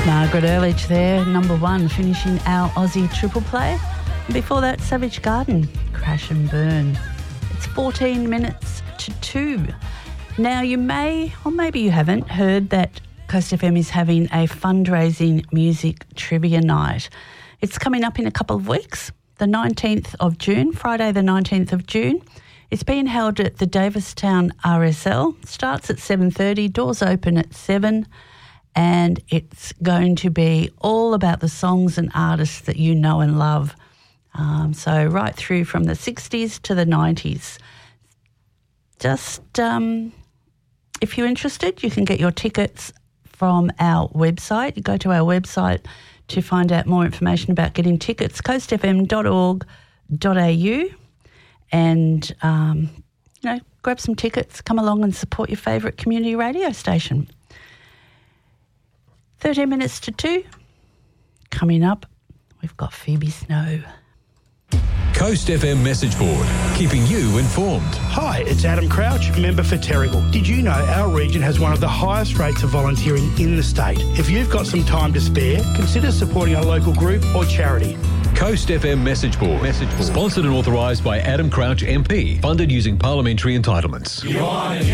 Margaret Earledge there, number one, finishing our Aussie triple play. And before that, Savage Garden, Crash and Burn. It's 14 minutes to 2. Now, you may, or maybe you haven't, heard that Coast FM is having a fundraising music trivia night. It's coming up in a couple of weeks, the 19th of June, Friday the 19th of June. It's being held at the Davistown RSL. Starts at 7:30, doors open at 7, and it's going to be all about the songs and artists that you know and love. So right through from the 60s to the 90s. Just if you're interested, you can get your tickets from our website. You go to our website to find out more information about getting tickets, coastfm.org.au, and grab some tickets, come along and support your favourite community radio station. 13 minutes to 2. Coming up, we've got Phoebe Snow. Coast FM message board, keeping you informed. Hi, it's Adam Crouch, member for Terrigal. Did you know our region has one of the highest rates of volunteering in the state? If you've got some time to spare, consider supporting a local group or charity. Coast FM message board. Sponsored and authorised by Adam Crouch MP. Funded using parliamentary entitlements.